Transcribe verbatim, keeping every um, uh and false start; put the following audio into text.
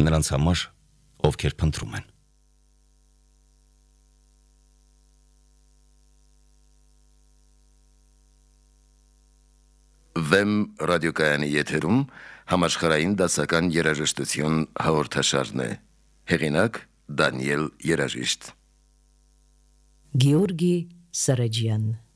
նրանց համար, ովքեր փնտրում են։ Վեմ ռադիոկայանի եթերում համաշխարհային դասական երաժշտություն հաղորդաշարն է։ Հեղինակ Դանիել Երաժիշտ։ Գեորգի Սարաջյան